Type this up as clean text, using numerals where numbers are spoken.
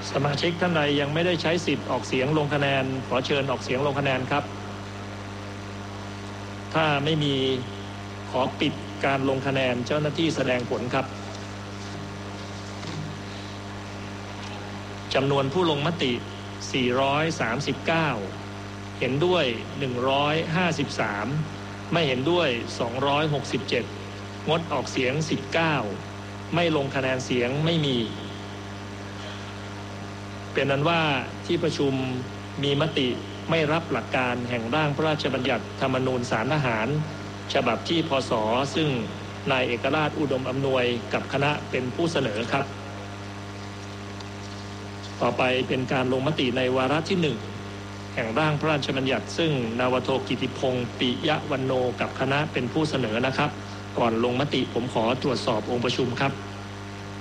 สมาชิกท่านใดยังไม่ได้ใช้สิทธิ์ออกเสียงลงคะแนนขอเชิญออกเสียงลงคะแนนครับถ้าไม่มีขอปิดการลงคะแนนเจ้าหน้าที่แสดงผลครับจำนวนผู้ลงมติ439เห็นด้วย153ไม่เห็นด้วย267งดออกเสียง19ไม่ลงคะแนนเสียงไม่มีเป็นนั้นว่าที่ประชุมมีมติไม่รับหลักการแห่งร่างพระราชบัญญัติธรรมนูญศาลทหารฉบับที่พ.ศ.ซึ่งนายเอกราชอุดมอำนวยกับคณะเป็นผู้เสนอครับต่อไปเป็นการลงมติในวาระที่1แห่งร่างพระราชบัญญัติซึ่งนาวโทกิติพงศ์ปิยวรรณโนกับคณะเป็นผู้เสนอนะครับก่อนลงมติผมขอตรวจสอบองค์ประชุมครับ